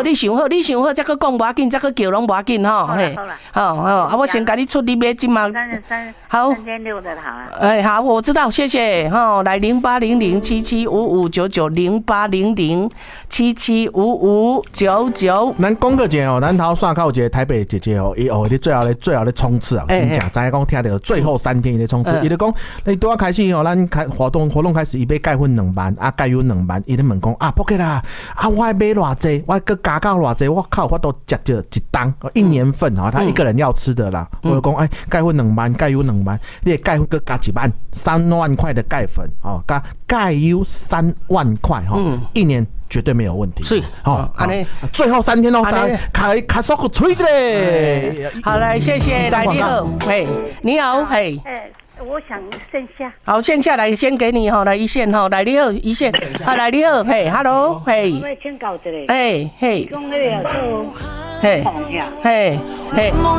好，你想好，再去讲无要紧，再去叫拢无要紧吼。嘿，好，我先给你出你买今嘛。好，3600的好啊。哎，好，我知道，谢谢哈。来0800775599，0800775599。 咱讲个者哦，咱头线靠一个台北姐姐哦，伊哦，你最后咧冲刺啊，真正知影讲听到最后3天伊咧冲刺，伊咧讲，你拄仔开始哦，咱活动开始，伊要盖分2万，盖有2万，伊咧问讲啊，不给啦，我要买偌济，我搁加到偌济，我靠，我都食着一档1年份哦，他一个人要吃的啦，我就讲哎，盖分2万，盖有2万，你盖粉搁加1万，3万块的钙粉哦，加钙优3万块哈，1年绝对没有问题。 是， 好，最后3天哦，大家卡手吹起来。 好，来，谢谢，来你好，嘿，你好，嘿。 我想线下。 好，线下来先给你哈，来一线哈，来你好一线，好来你好，嘿 ，hello， 嘿， 我请教一个， 嘿，嘿， 讲那个做嘿，嘿，嘿。